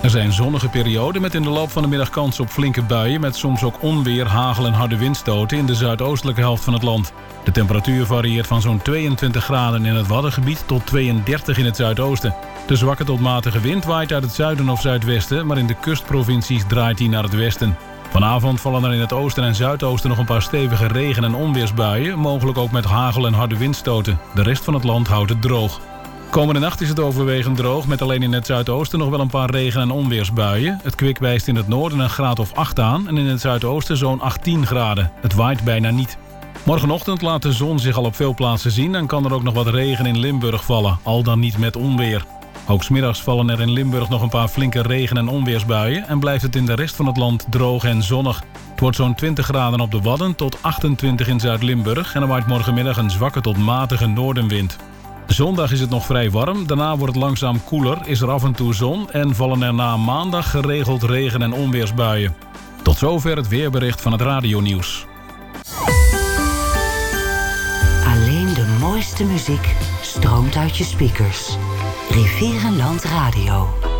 Er zijn zonnige perioden met in de loop van de middag kans op flinke buien... met soms ook onweer, hagel en harde windstoten in de zuidoostelijke helft van het land. De temperatuur varieert van zo'n 22 graden in het Waddengebied tot 32 in het zuidoosten. De zwakke tot matige wind waait uit het zuiden of zuidwesten... maar in de kustprovincies draait hij naar het westen. Vanavond vallen er in het oosten en zuidoosten nog een paar stevige regen- en onweersbuien... mogelijk ook met hagel en harde windstoten. De rest van het land houdt het droog. Komende nacht is het overwegend droog... met alleen in het zuidoosten nog wel een paar regen- en onweersbuien. Het kwik wijst in het noorden een graad of 8 aan... en in het zuidoosten zo'n 18 graden. Het waait bijna niet. Morgenochtend laat de zon zich al op veel plaatsen zien... en kan er ook nog wat regen in Limburg vallen, al dan niet met onweer. Ook 's middags vallen er in Limburg nog een paar flinke regen- en onweersbuien... en blijft het in de rest van het land droog en zonnig. Het wordt zo'n 20 graden op de Wadden tot 28 in Zuid-Limburg... en er waait morgenmiddag een zwakke tot matige noordenwind. Zondag is het nog vrij warm, daarna wordt het langzaam koeler, is er af en toe zon... en vallen er na maandag geregeld regen- en onweersbuien. Tot zover het weerbericht van het radionieuws. Alleen de mooiste muziek stroomt uit je speakers. Rivierenland Radio.